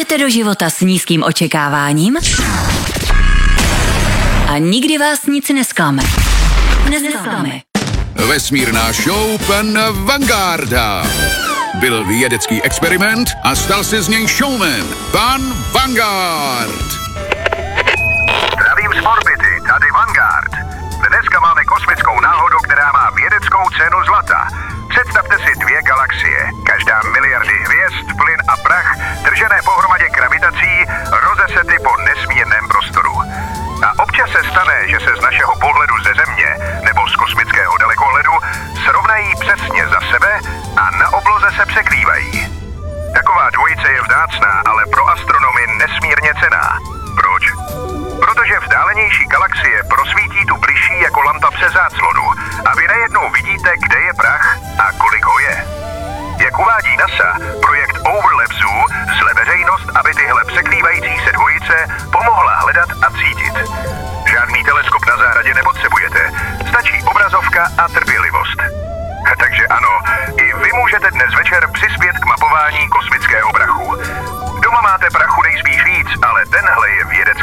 Jdete do života s nízkým očekáváním a nikdy vás nic nesklame. Vesmírná show pana Vangarda. Byl vědecký experiment a stal se z něj showman. Pan Vangard. Zdravím z orbity, tady Vanguard. Dneska máme kosmickou náhodu, která má vědeckou cenu zlata. Představte si 2 galaxie, každá miliardy hvězd, plyn a prach, držené pohromadě gravitací, rozesety po nesmírném prostoru. A občas se stane, že se z našeho pohledu ze Země nebo z kosmického dalekohledu srovnají přesně za sebe a na obloze se překrývají. Taková dvojice je vzácná, ale pro astronomy nesmírně cenná. Proč? Protože vzdálenější galaxie prosvítí tu bližší jako lampa přes záclonu a vy najednou vidíte, kde je prach a kolik ho je. Jak uvádí NASA, projekt Overlap Zoo zle veřejnost, aby tyhle překrývající se dvojice pomohla hledat a cítit. Žádný teleskop na zahradě nepotřebujete, stačí obrazovka a trpělivost. Takže ano, i vy můžete dnes večer přispět k mapování kosmického prachu. Doma máte prachu nejspíš víc, ale tenhle je vědecký